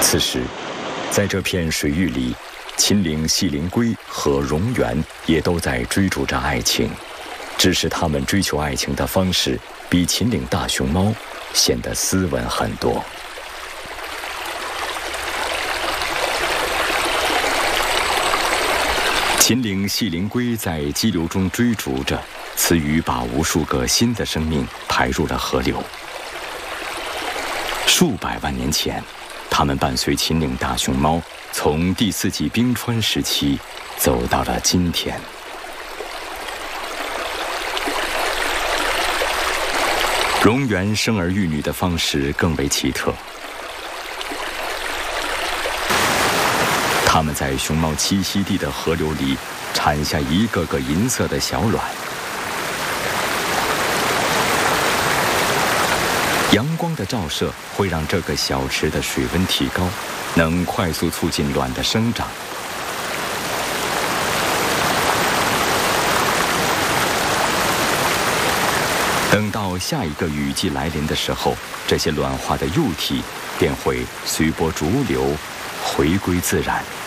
此时，在这片水域里，秦岭细鳞龟和蝾螈也都在追逐着爱情，只是它们追求爱情的方式比秦岭大熊猫显得斯文很多。秦岭细鳞龟在激流中追逐着，雌鱼把无数个新的生命排入了河流。数百万年前，它们伴随秦岭大熊猫从第4纪冰川时期走到了今天。蝾螈生儿育女的方式更为奇特，它们在熊猫栖息地的河流里产下一个个银色的小卵。阳光的照射会让这个小池的水温提高，能快速促进卵的生长。等到下一个雨季来临的时候，这些卵化的幼体便会随波逐流，回归自然。